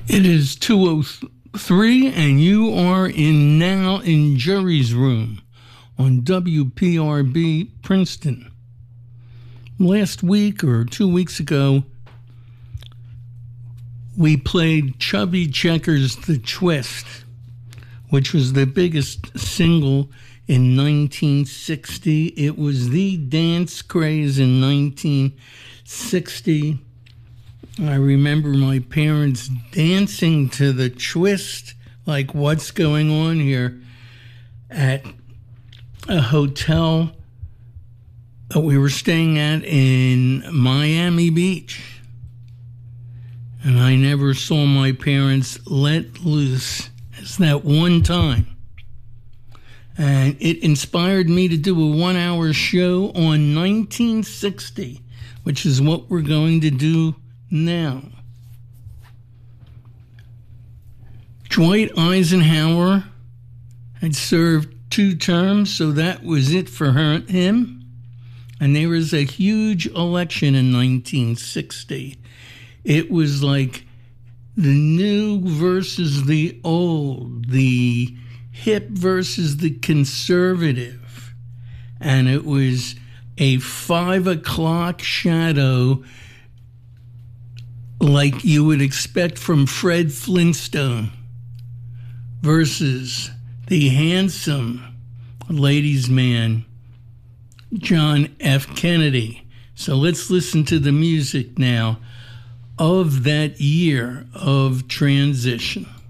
It is 2:03, and you are now in Jerry's Room on WPRB Princeton. Last week or 2 weeks ago, we played Chubby Checker's The Twist, which was the biggest single in 1960. It was the dance craze in 1960. I remember my parents dancing to The Twist, like what's going on here, at a hotel that we were staying at in Miami Beach. And I never saw my parents let loose as that one time. And it inspired me to do a 1-hour show on 1960, which is what we're going to do now. Dwight Eisenhower had served 2 terms, so that was it for him. And there was a huge election in 1960. It was like the new versus the old, the hip versus the conservative. And it was a 5 o'clock shadow like you would expect from Fred Flintstone versus the handsome ladies' man, John F. Kennedy. So let's listen to the music now of that year of transition.